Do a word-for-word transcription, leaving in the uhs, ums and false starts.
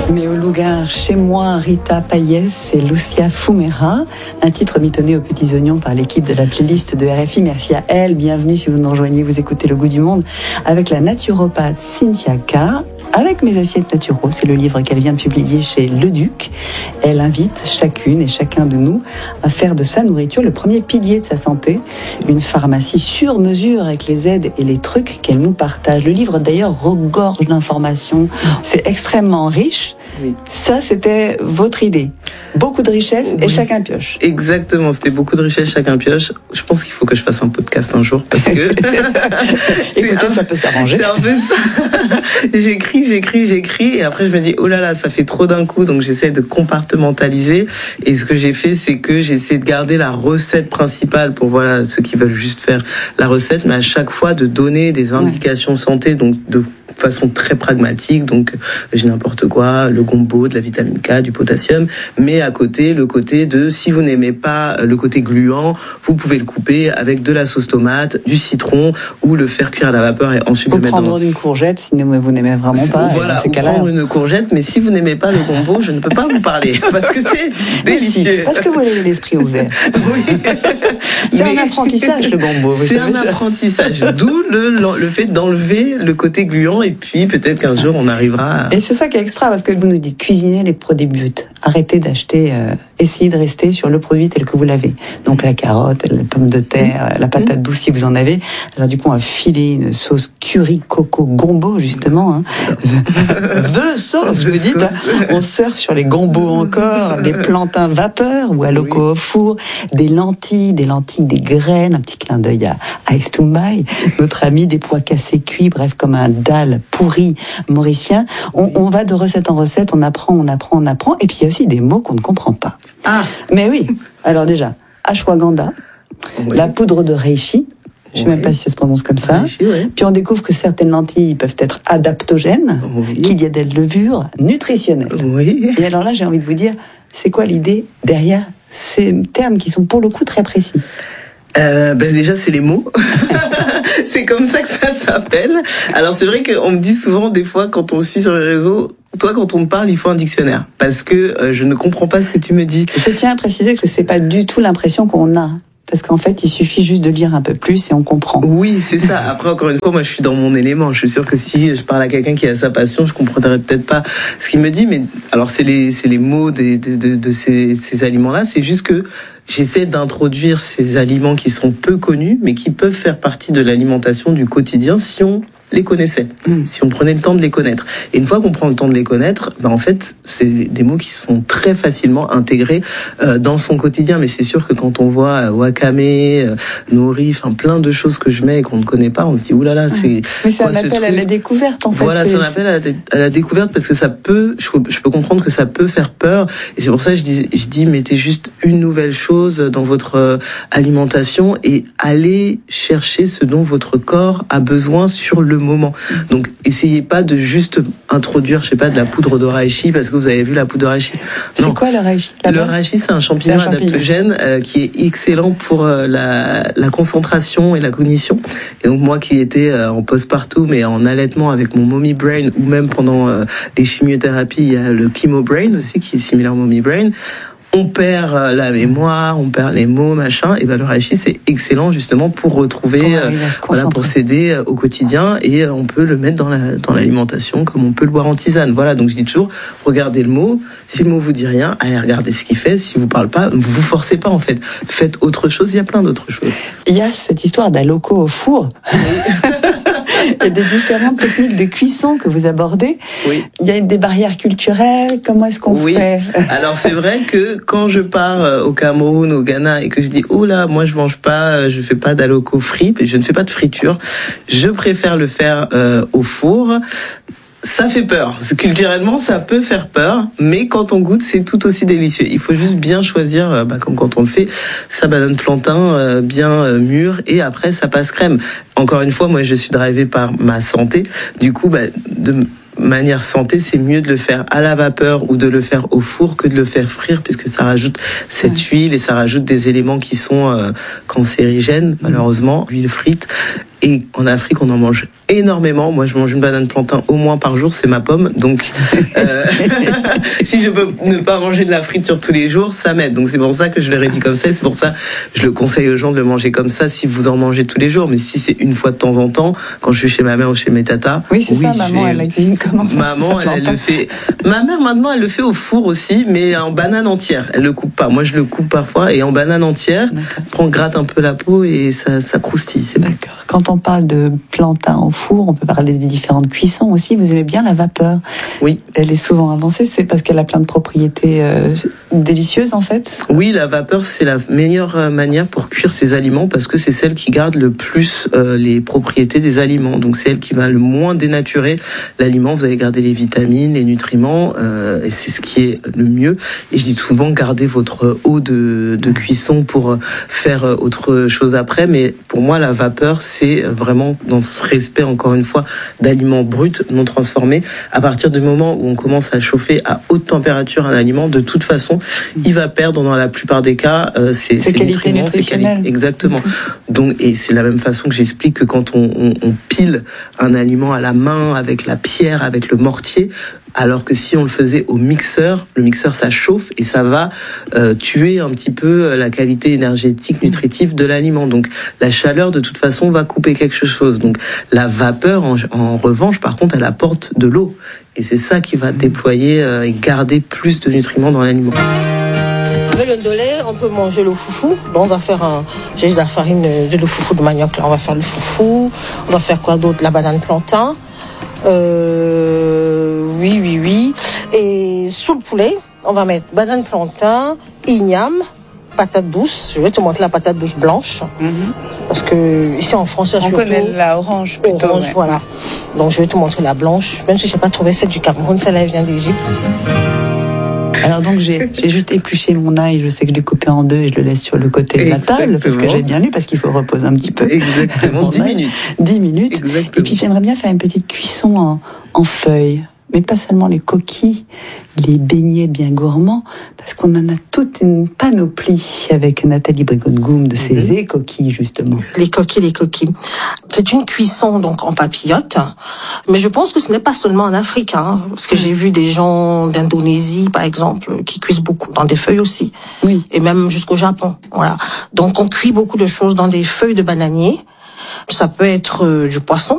Mais au Lougar, chez moi, Rita Payès et Lucia Fumera, un titre mitonné aux petits oignons par l'équipe de la playlist de R F I. Merci à elle. Bienvenue si vous nous rejoignez, vous écoutez Le Goût du Monde avec la naturopathe Cynthia Carr. Avec mes assiettes naturaux, c'est le livre qu'elle vient de publier chez Le Duc. Elle invite chacune et chacun de nous à faire de sa nourriture le premier pilier de sa santé. Une pharmacie sur mesure avec les aides et les trucs qu'elle nous partage. Le livre d'ailleurs regorge d'informations. C'est extrêmement riche. Oui. Ça, c'était votre idée. Beaucoup de richesse et oui. Chacun pioche. Exactement, c'était beaucoup de richesse, chacun pioche. Je pense qu'il faut que je fasse un podcast un jour parce que... Écoutez, un... ça peut s'arranger. C'est un peu ça. J'écris, j'écris, j'écris et après je me dis, oh là là, ça fait trop d'un coup, donc j'essaie de compartimentaliser. Et ce que j'ai fait, c'est que j'essaie de garder la recette principale pour voilà ceux qui veulent juste faire la recette, mais à chaque fois de donner des indications ouais. santé, donc de façon très pragmatique, donc j'ai n'importe quoi, le gombo, de la vitamine K, du potassium, mais à côté, le côté de, si vous n'aimez pas le côté gluant, vous pouvez le couper avec de la sauce tomate, du citron, ou le faire cuire à la vapeur et ensuite ou le mettre dans... prendre une courgette, si vous n'aimez vraiment pas. Voilà, ou prendre une courgette, mais si vous n'aimez pas le gombo, je ne peux pas vous parler, parce que c'est délicieux. Si, parce que vous avez l'esprit ouvert. Oui. C'est mais... un apprentissage, le gombo. Vous c'est savez un ça. apprentissage, d'où le, le fait d'enlever le côté gluant, et puis peut-être qu'un jour on arrivera à... Et c'est ça qui est extra, parce que vous nous dites cuisiner les produits buts. Arrêtez d'acheter, euh, essayez de rester sur le produit tel que vous l'avez. Donc la carotte, la pomme de terre, mmh. la patate douce si vous en avez. Alors du coup, on va filer une sauce curry coco gombo, justement. Hein. The sauce, vous dites. Hein. On surfe sur les gombos encore, des plantains vapeur ou à loco oui. au four, des lentilles, des lentilles, des graines, un petit clin d'œil à, à Estumbai, notre ami, des pois cassés cuits, bref, comme un dalle pourri mauricien. On, on va de recette en recette, on apprend, on apprend, on apprend. Et puis il y a aussi des mots qu'on ne comprend pas. Ah. Mais oui. Alors déjà, ashwagandha, oui. la poudre de reishi. Je ne sais oui. même pas si ça se prononce comme ça. Reishi, oui. Puis on découvre que certaines lentilles peuvent être adaptogènes, oui. qu'il y a des levures nutritionnelles. Oui. Et alors là, j'ai envie de vous dire, c'est quoi l'idée derrière ces termes qui sont pour le coup très précis? Euh, ben déjà c'est les mots. C'est comme ça que ça s'appelle. Alors c'est vrai qu'on me dit souvent des fois quand on suit sur les réseaux, toi quand on me parle il faut un dictionnaire parce que euh, je ne comprends pas ce que tu me dis. Je tiens à préciser que c'est pas du tout l'impression qu'on a. Parce qu'en fait, il suffit juste de lire un peu plus et on comprend. Oui, c'est ça. Après, encore une fois, moi, je suis dans mon élément. Je suis sûr que si je parle à quelqu'un qui a sa passion, je comprendrais peut-être pas ce qu'il me dit. Mais alors, c'est les, c'est les mots des, de, de, de ces, ces aliments-là. C'est juste que j'essaie d'introduire ces aliments qui sont peu connus, mais qui peuvent faire partie de l'alimentation du quotidien si on les connaissait, mmh. si on prenait le temps de les connaître. Et une fois qu'on prend le temps de les connaître, ben en fait, c'est des mots qui sont très facilement intégrés euh, dans son quotidien. Mais c'est sûr que quand on voit euh, wakame, euh, nori, enfin plein de choses que je mets et qu'on ne connaît pas, on se dit oulala, c'est. Ouais. Mais c'est un appel à la découverte, en fait. Voilà, c'est un appel à la, à la découverte parce que ça peut, je, je peux comprendre que ça peut faire peur. Et c'est pour ça que je dis, je dis, mettez juste une nouvelle chose dans votre euh, alimentation et allez chercher ce dont votre corps a besoin sur le moment. Donc, essayez pas de juste introduire, je sais pas, de la poudre de reishi parce que vous avez vu la poudre de reishi. C'est quoi le reishi? Le reishi, c'est un champignon, c'est un champignon. adaptogène euh, qui est excellent pour euh, la, la concentration et la cognition. Et donc, moi qui étais euh, en postpartum mais en allaitement avec mon mommy brain ou même pendant euh, les chimiothérapies, il y a le chemo brain aussi qui est similaire au mommy brain. On perd la mémoire, on perd les mots, machin. Et ben le reishi c'est excellent justement pour retrouver, oh, euh, voilà, pour s'aider au quotidien et on peut le mettre dans la dans l'alimentation comme on peut le boire en tisane. Voilà, donc je dis toujours, regardez le mot. Si le mot vous dit rien, allez regarder ce qu'il fait. Si vous parle pas, vous vous forcez pas en fait. Faites autre chose. Il y a plein d'autres choses. Il y a cette histoire d'aloco au four. Il y a des différentes techniques de cuisson que vous abordez. Oui. Il y a des barrières culturelles. Comment est-ce qu'on oui. fait? Alors c'est vrai que quand je pars au Cameroun, au Ghana et que je dis oh là, moi je mange pas, je fais pas d'aloko frit, je ne fais pas de friture. Je préfère le faire euh, au four. Ça fait peur. Culturellement, ça peut faire peur, mais quand on goûte, c'est tout aussi délicieux. Il faut juste bien choisir, bah, comme quand on le fait, sa banane plantain euh, bien euh, mûre, et après, ça passe crème. Encore une fois, moi, je suis drivée par ma santé. Du coup, bah, de manière santé, c'est mieux de le faire à la vapeur ou de le faire au four que de le faire frire, puisque ça rajoute cette ouais. huile et ça rajoute des éléments qui sont euh, cancérigènes, malheureusement, l'huile frite. Et en Afrique, on en mange énormément. Moi, je mange une banane plantain au moins par jour, c'est ma pomme. Donc, euh, si je peux ne pas manger de la friture tous les jours, ça m'aide. Donc, c'est pour ça que je le réduis comme ça. Et c'est pour ça que je le conseille aux gens de le manger comme ça si vous en mangez tous les jours. Mais si c'est une fois de temps en temps, quand je suis chez ma mère ou chez mes tatas. Oui, c'est oui, ça, maman, vais... elle la cuisine comment ça? Maman, ça elle, elle le fait. Ma mère, maintenant, elle le fait au four aussi, mais en banane entière. Elle le coupe pas. Moi, je le coupe parfois et en banane entière. On gratte un peu la peau et ça, ça croustille. C'est bon. D'accord. Quand on parle de plantain au four, on peut parler des différentes cuissons aussi. Vous aimez bien la vapeur? Oui. Elle est souvent avancée, c'est parce qu'elle a plein de propriétés euh, délicieuses en fait. Oui, la vapeur, c'est la meilleure manière pour cuire ces aliments parce que c'est celle qui garde le plus euh, les propriétés des aliments. Donc c'est elle qui va le moins dénaturer l'aliment. Vous allez garder les vitamines, les nutriments, euh, et c'est ce qui est le mieux. Et je dis souvent, gardez votre eau de, de cuisson pour faire autre chose après. Mais pour moi, la vapeur, c'est vraiment dans ce respect, encore une fois, d'aliments bruts, non transformés. À partir du moment où on commence à chauffer à haute température un aliment, de toute façon, il va perdre dans la plupart des cas euh, ses, ses qualités nutriments, ses qualités. Exactement. Donc, et c'est la même façon que j'explique que quand on, on, on pile un aliment à la main avec la pierre, avec le mortier, alors que si on le faisait au mixeur, le mixeur ça chauffe et ça va euh, tuer un petit peu la qualité énergétique, nutritive de l'aliment. Donc la chaleur de toute façon va couper quelque chose. Donc la vapeur en, en revanche, par contre, elle apporte de l'eau et c'est ça qui va déployer euh, et garder plus de nutriments dans l'aliment. Avec le ndolé, on peut manger le foufou. Donc on va faire un, j'ai de la farine de le foufou de manioc. Là, on va faire le foufou. On va faire quoi d'autre? La banane plantain. Euh, oui, oui, oui. Et sous le poulet, on va mettre banane plantain, igname, patate douce. Je vais te montrer la patate douce blanche. Mm-hmm. Parce que ici en France, on connaît la orange plutôt. Orange, ouais. Voilà. Donc je vais te montrer la blanche. Même si je n'ai pas trouvé celle du Cameroun, celle-là elle vient d'Égypte. Alors donc j'ai, j'ai juste épluché mon ail, je sais que je l'ai coupé en deux et je le laisse sur le côté de la table, parce que j'ai bien lu, parce qu'il faut reposer un petit peu. Exactement, dix minutes. dix minutes. Exactement. Et puis j'aimerais bien faire une petite cuisson en, en feuilles. Mais pas seulement les coquilles, les beignets bien gourmands, parce qu'on en a toute une panoplie avec Nathalie Brigongoum de ces mmh. coquilles, justement. Les coquilles, les coquilles. C'est une cuisson, donc, en papillote. Mais je pense que ce n'est pas seulement en Afrique, hein, parce que j'ai vu des gens d'Indonésie, par exemple, qui cuisent beaucoup dans des feuilles aussi. Oui. Et même jusqu'au Japon. Voilà. Donc, on cuit beaucoup de choses dans des feuilles de bananier. Ça peut être euh, du poisson.